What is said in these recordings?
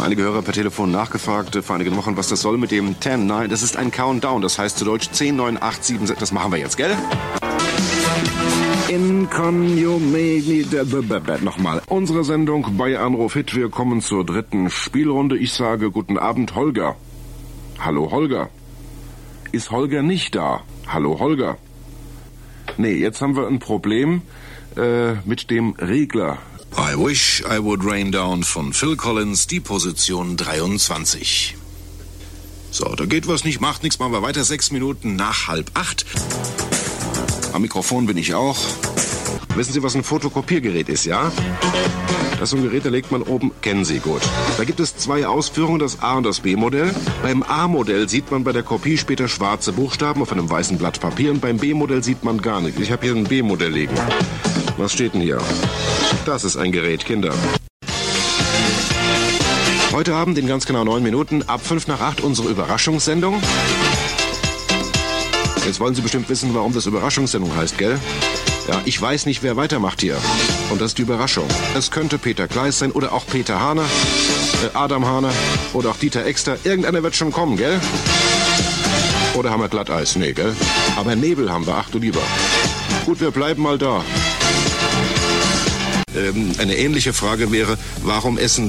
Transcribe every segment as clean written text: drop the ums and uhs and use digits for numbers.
einige Hörer per Telefon nachgefragt vor einigen Wochen, was das soll mit dem 10, 9. Das ist ein Countdown, das heißt zu Deutsch 10, 9, 8, 7, 6. Das machen wir jetzt, gell? Nochmal. Unsere Sendung bei Anruf Hit. Wir kommen zur dritten Spielrunde. Ich sage guten Abend, Holger. Hallo, Holger. Ist Holger nicht da? Hallo, Holger. Nee, jetzt haben wir ein Problem mit dem Regler. I Wish I Would Rain Down von Phil Collins, die Position 23. So, da geht was nicht, macht nichts, machen wir weiter. 6 Minuten nach 7:30. Am Mikrofon bin ich auch. Wissen Sie, was ein Fotokopiergerät ist, ja? Das ist so ein Gerät, da legt man oben, kennen Sie gut. Da gibt es 2 Ausführungen, das A- und das B-Modell. Beim A-Modell sieht man bei der Kopie später schwarze Buchstaben auf einem weißen Blatt Papier und beim B-Modell sieht man gar nichts. Ich habe hier ein B-Modell liegen. Was steht denn hier? Das ist ein Gerät, Kinder. Heute Abend in ganz genau 9 Minuten, ab 7:55 unsere Überraschungssendung. Jetzt wollen Sie bestimmt wissen, warum das Überraschungssendung heißt, gell? Ja, ich weiß nicht, wer weitermacht hier. Und das ist die Überraschung. Es könnte Peter Kleist sein oder auch Peter Hahner, Adam Hahner oder auch Dieter Exter. Irgendeiner wird schon kommen, gell? Oder haben wir Glatteis? Nee, gell? Aber Nebel haben wir, ach du lieber. Gut, wir bleiben mal da. Eine ähnliche Frage wäre, warum essen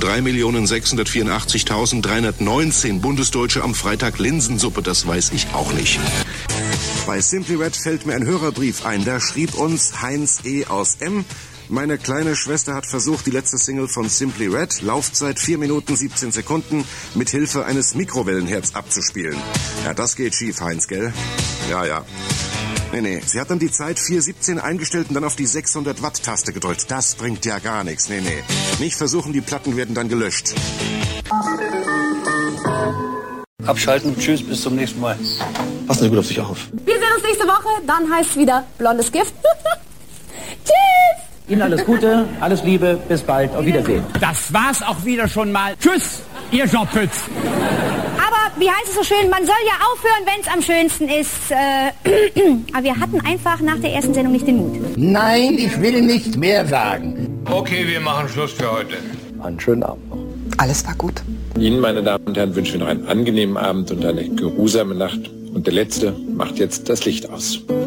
3.684.319 Bundesdeutsche am Freitag Linsensuppe? Das weiß ich auch nicht. Bei Simply Red fällt mir ein Hörerbrief ein. Da schrieb uns Heinz E. aus M. Meine kleine Schwester hat versucht, die letzte Single von Simply Red, Laufzeit 4 Minuten 17 Sekunden, mit Hilfe eines Mikrowellenherz abzuspielen. Ja, das geht schief, Heinz, gell? Ja. Nee. Sie hat dann die Zeit 4:17 eingestellt und dann auf die 600-Watt-Taste gedrückt. Das bringt ja gar nichts. Nee. Nicht versuchen, die Platten werden dann gelöscht. Abschalten, tschüss, bis zum nächsten Mal. Passen Sie gut auf sich auf. Wir sehen uns nächste Woche, dann heißt es wieder blondes Gift. Tschüss! Ihnen alles Gute, alles Liebe, bis bald, auf Wiedersehen. Das war's auch wieder schon mal. Tschüss, Ihr Jean Pütz. Aber wie heißt es so schön, man soll ja aufhören, wenn es am schönsten ist. Aber wir hatten einfach nach der ersten Sendung nicht den Mut. Nein, ich will nicht mehr sagen. Okay, wir machen Schluss für heute. Einen schönen Abend noch. Alles war gut. Ihnen, meine Damen und Herren, wünschen wir noch einen angenehmen Abend und eine geruhsame Nacht. Und der Letzte macht jetzt das Licht aus.